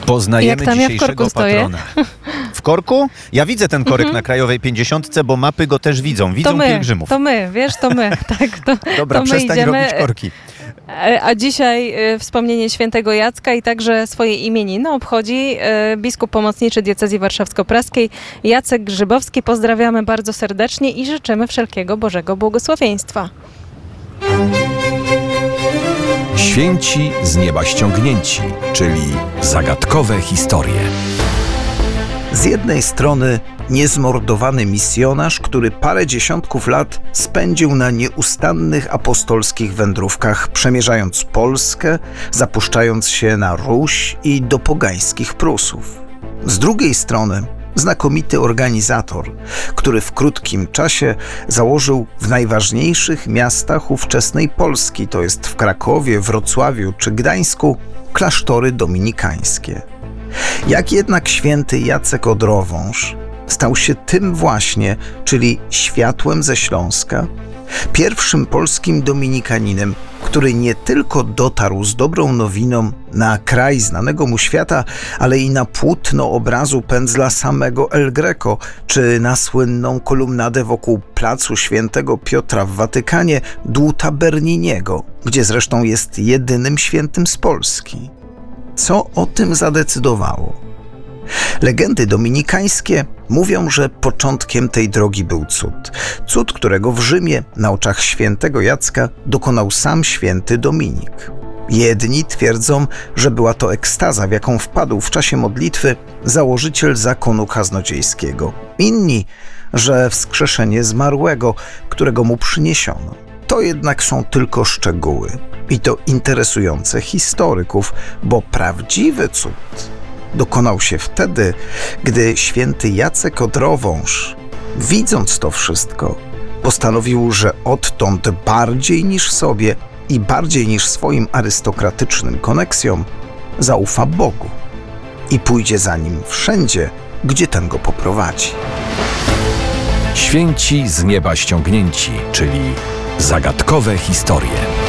Poznajemy Jak tam ja w dzisiejszego korku stoję? patrona. W korku? Ja widzę ten korek na Krajowej 50, bo mapy go też widzą. Widzą pielgrzymów. To my, wiesz, to my. Tak, Dobra, to my przestań idziemy. robić korki. A dzisiaj wspomnienie świętego Jacka i także swoje imieniny obchodzi biskup pomocniczy diecezji warszawsko-praskiej Jacek Grzybowski. Pozdrawiamy bardzo serdecznie i życzymy wszelkiego Bożego błogosławieństwa. Święci z nieba ściągnięci, czyli zagadkowe historie. Z jednej strony niezmordowany misjonarz, który parę dziesiątków lat spędził na nieustannych apostolskich wędrówkach, przemierzając Polskę, zapuszczając się na Ruś i do pogańskich Prusów. Z drugiej strony znakomity organizator, który w krótkim czasie założył w najważniejszych miastach ówczesnej Polski, to jest w Krakowie, Wrocławiu czy Gdańsku, klasztory dominikańskie. Jak jednak święty Jacek Odrowąż stał się tym właśnie, czyli światłem ze Śląska, pierwszym polskim dominikaninem, który nie tylko dotarł z dobrą nowiną na kraj znanego mu świata, ale i na płótno obrazu pędzla samego El Greco, czy na słynną kolumnadę wokół placu Świętego Piotra w Watykanie dłuta Berniniego, gdzie zresztą jest jedynym świętym z Polski. Co o tym zadecydowało? Legendy dominikańskie mówią, że początkiem tej drogi był cud. Cud, którego w Rzymie na oczach świętego Jacka dokonał sam święty Dominik. Jedni twierdzą, że była to ekstaza, w jaką wpadł w czasie modlitwy założyciel zakonu kaznodziejskiego. Inni, że wskrzeszenie zmarłego, którego mu przyniesiono. To jednak są tylko szczegóły. I to interesujące historyków, bo prawdziwy cud dokonał się wtedy, gdy święty Jacek Odrowąż, widząc to wszystko, postanowił, że odtąd bardziej niż sobie i bardziej niż swoim arystokratycznym koneksjom zaufa Bogu i pójdzie za nim wszędzie, gdzie ten go poprowadzi. Święci z nieba ściągnięci, czyli zagadkowe historie.